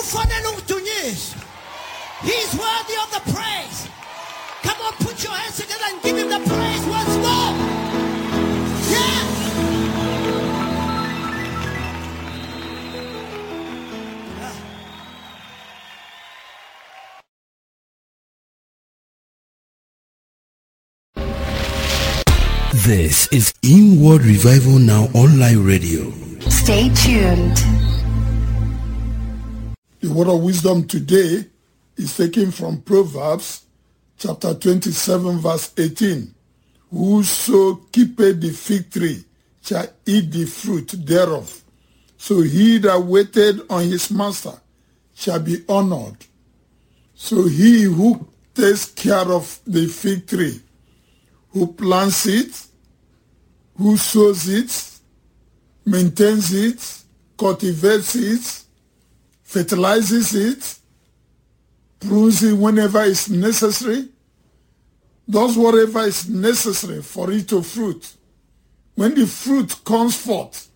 He's worthy of the praise. Come on, put your hands together and give him the praise once more. Yeah. This is Inward Revival Now Online Radio. Stay tuned. The word of wisdom today is taken from Proverbs chapter 27 verse 18. Whoso keepeth the fig tree shall eat the fruit thereof. So he that waited on his master shall be honored. So he who takes care of the fig tree, who plants it, who sows it, maintains it, cultivates it, fertilizes it, prunes it whenever it's necessary, does whatever is necessary for it to fruit. When the fruit comes forth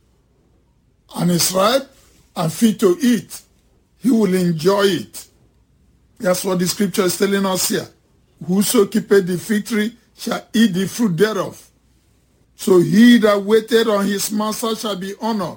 and is ripe and fit to eat, he will enjoy it. That's what the scripture is telling us here. Whoso keepeth the fig tree shall eat the fruit thereof. So he that waited on his master shall be honored.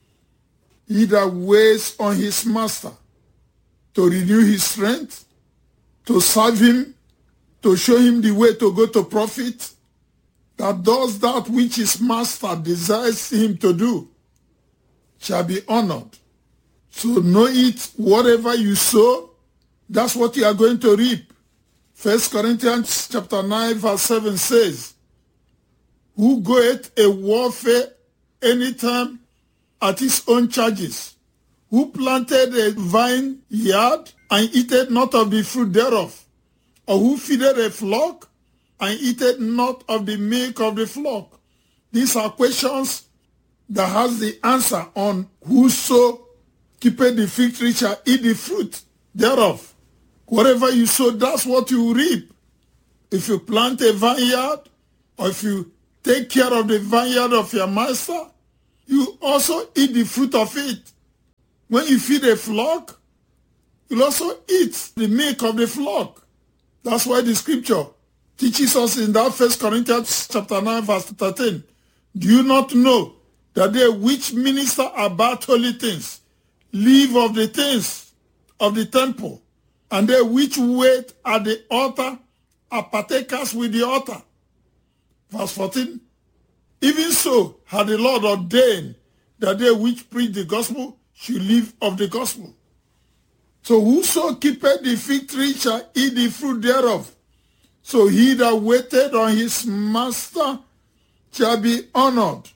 He that waits on his master to renew his strength, to serve him, to show him the way to go to profit, that does that which his master desires him to do, shall be honored. So know it, whatever you sow, that's what you are going to reap. 1 Corinthians chapter 9 verse 7 says, who goeth a warfare anytime at his own charges, who planted a vine yard and eateth not of the fruit thereof, or who feedeth a flock and eateth not of the milk of the flock. These are questions that has the answer on whoso keepeth the fig tree shall eat the fruit thereof. Whatever you sow, that's what you reap. If you plant a vineyard, or if you take care of the vineyard of your master, you also eat the fruit of it. When you feed a flock, you'll also eat the milk of the flock. That's why the scripture teaches us in that 1 Corinthians chapter 9 verse 13. Do you not know that they which minister about holy things live of the things of the temple, and they which wait at the altar are partakers with the altar? Verse 14, even so had the Lord ordained that they which preach the gospel should live of the gospel. So whoso keepeth the fig tree shall eat the fruit thereof. So he that waited on his master shall be honored.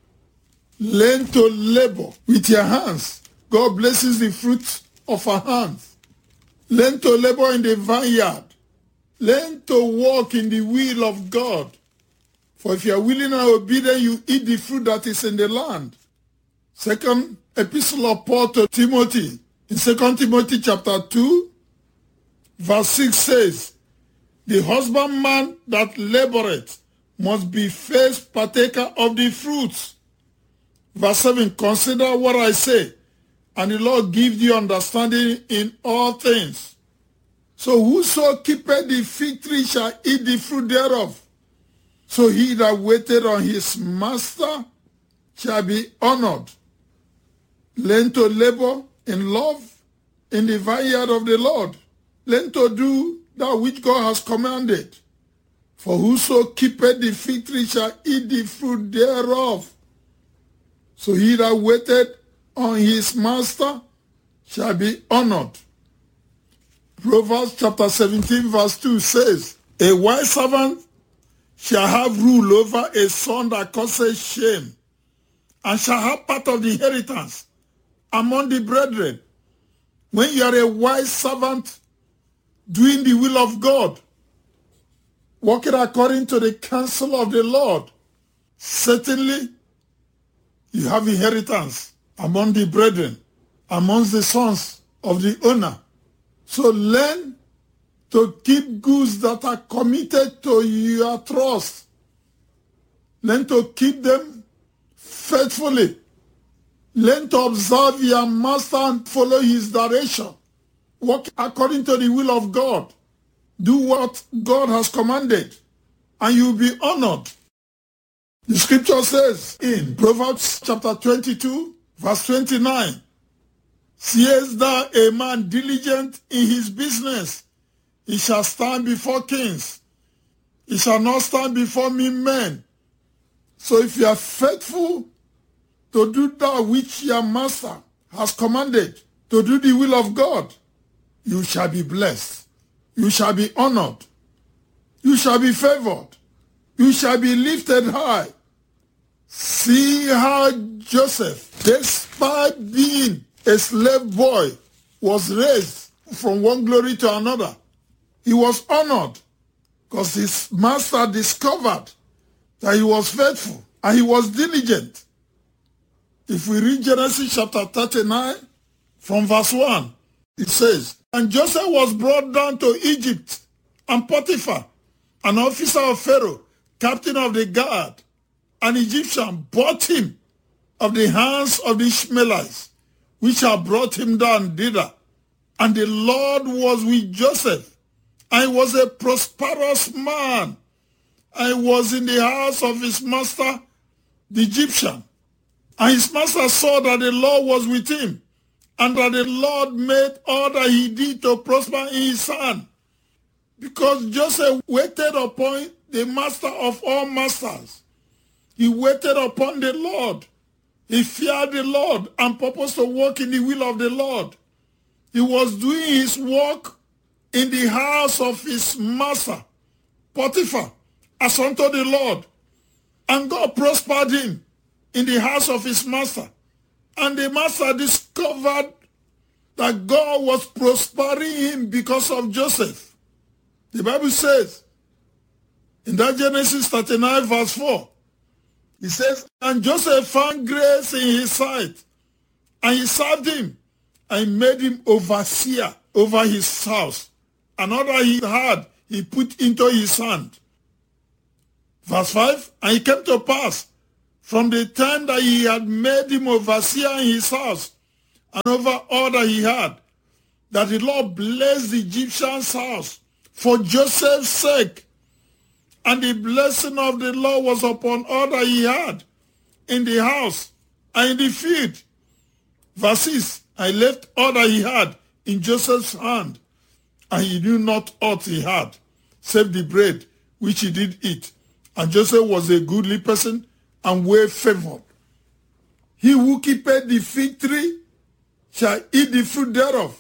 Learn to labor with your hands. God blesses the fruit of our hands. Learn to labor in the vineyard. Learn to walk in the will of God. For if you are willing and obedient, you eat the fruit that is in the land. Second epistle of Paul to Timothy, in 2 Timothy chapter 2, verse 6 says, the husbandman that laboreth must be first partaker of the fruits. Verse 7, consider what I say, and the Lord give you understanding in all things. So whoso keepeth the fig tree shall eat the fruit thereof. So he that waited on his master shall be honored. Learn to labor in love in the vineyard of the Lord. Learn to do that which God has commanded. For whoso keepeth the fig tree shall eat the fruit thereof. So he that waited on his master shall be honored. Proverbs chapter 17 verse 2 says, a wise servant shall have rule over a son that causes shame, and shall have part of the inheritance among the brethren. When you are a wise servant doing the will of God, walking according to the counsel of the Lord, certainly you have inheritance among the brethren, amongst the sons of the owner. So learn to keep goods that are committed to your trust. Learn to keep them faithfully. Learn to observe your master and follow his direction. Walk according to the will of God. Do what God has commanded, and you will be honored. The scripture says in Proverbs chapter 22, verse 29, "Seest thou a man diligent in his business? He shall stand before kings. He shall not stand before mean men." So if you are faithful to do that which your master has commanded, to do the will of God, you shall be blessed. You shall be honored. You shall be favored. You shall be lifted high. See how Joseph, despite being a slave boy, was raised from one glory to another. He was honored because his master discovered that he was faithful and he was diligent. If we read Genesis chapter 39 from verse 1, it says, "And Joseph was brought down to Egypt, and Potiphar, an officer of Pharaoh, captain of the guard, an Egyptian, bought him of the hands of the Ishmaelites, which had brought him down thither. And the Lord was with Joseph, and he was a prosperous man, and he was in the house of his master, the Egyptian. And his master saw that the Lord was with him, and that the Lord made all that he did to prosper in his hand. Because Joseph waited upon the master of all masters. He waited upon the Lord. He feared the Lord and purposed to walk in the will of the Lord. He was doing his work in the house of his master, Potiphar, as unto the Lord. And God prospered him in the house of his master. And the master discovered that God was prospering him because of Joseph. The Bible says, in that Genesis 39 verse 4, it says, "And Joseph found grace in his sight, and he served him, and he made him overseer over his house. And all that he had, he put into his hand." Verse 5, "And it came to pass, from the time that he had made him overseer in his house, and over all that he had, that the Lord blessed the Egyptian's house for Joseph's sake. And the blessing of the Lord was upon all that he had in the house and in the field." Verse 6, "I left all that he had in Joseph's hand, and he knew not aught he had, save the bread which he did eat. And Joseph was a goodly person and well favored. He who keepeth the fig tree shall eat the fruit thereof."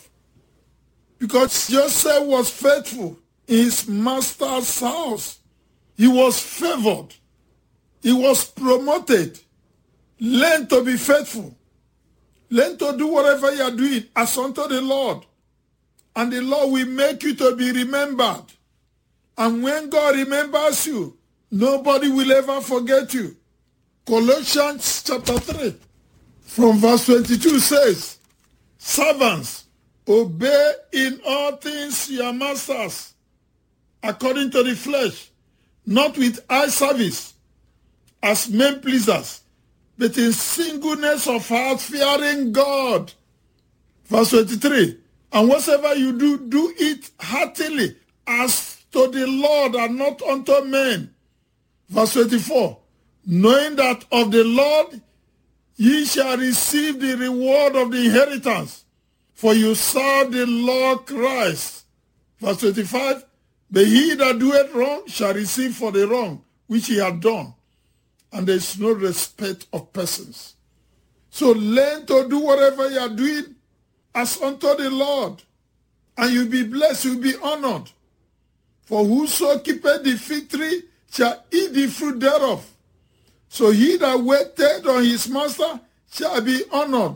Because Joseph was faithful in his master's house. He was favored. He was promoted. Learn to be faithful. Learn to do whatever you are doing as unto the Lord. And the Lord will make you to be remembered. And when God remembers you, nobody will ever forget you. Colossians chapter 3 from verse 22 says, "Servants, obey in all things your masters, according to the flesh, not with eye service, as men pleasers, but in singleness of heart, fearing God." Verse 23, "And whatsoever you do, do it heartily, as to the Lord and not unto men." Verse 24, "Knowing that of the Lord ye shall receive the reward of the inheritance, for you serve the Lord Christ." Verse 25, "But he that doeth wrong shall receive for the wrong which he hath done, and there is no respect of persons." So learn to do whatever you are doing as unto the Lord, and you'll be blessed, you'll be honored. "For whoso keepeth the fig tree shall eat the fruit thereof. So he that waited on his master shall be honored."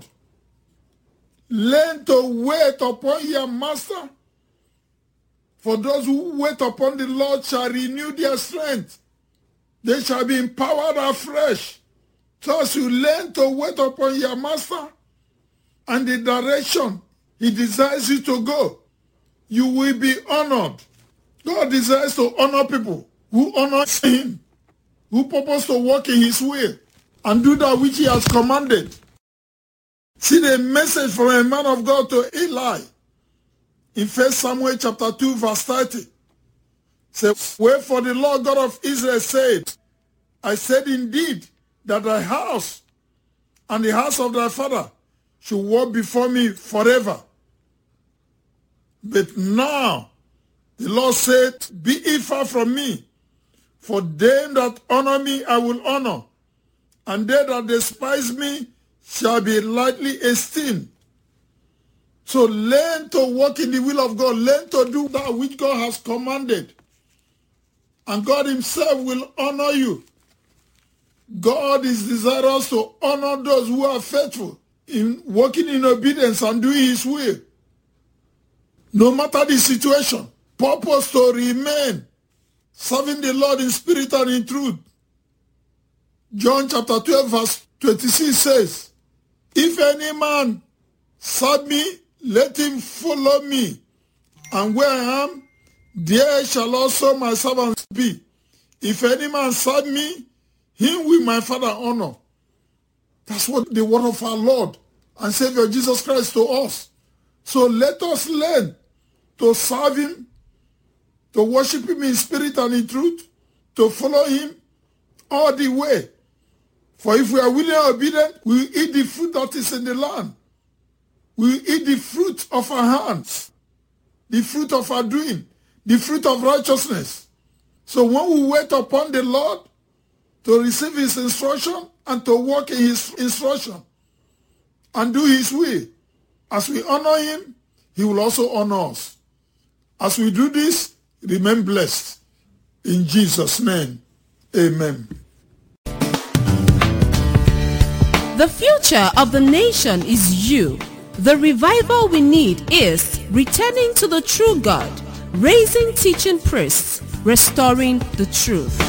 Learn to wait upon your master. "For those who wait upon the Lord shall renew their strength. They shall be empowered afresh." So as you learn to wait upon your master and the direction he desires you to go, you will be honored. God desires to honor people who honor him, who purpose to walk in his way and do that which he has commanded. See the message from a man of God to Eli in 1 Samuel chapter 2 verse 30. Say, wherefore the Lord God of Israel said, I said indeed that thy house and the house of thy father should walk before me forever. But now the Lord said, be it far from me, for them that honor me I will honor, and they that despise me shall be lightly esteemed. So learn to walk in the will of God. Learn to do that which God has commanded. And God himself will honor you. God is desirous to honor those who are faithful in walking in obedience and doing his will. No matter the situation, purpose to remain serving the Lord in spirit and in truth. John chapter 12 verse 26 says, if any man serve me, let him follow me, and where I am, there shall also my servants be. If any man serve me, him will my Father honor. That's what the word of our Lord and Savior Jesus Christ to us. So let us learn to serve him, to worship him in spirit and in truth, to follow him all the way. For if we are willing and obedient, we will eat the fruit that is in the land. We will eat the fruit of our hands, the fruit of our doing, the fruit of righteousness. So when we wait upon the Lord to receive his instruction and to walk in his instruction and do his will, as we honor him, he will also honor us. As we do this, remain blessed. In Jesus' name, amen. The future of the nation is you. The revival we need is returning to the true God, raising teaching priests, restoring the truth.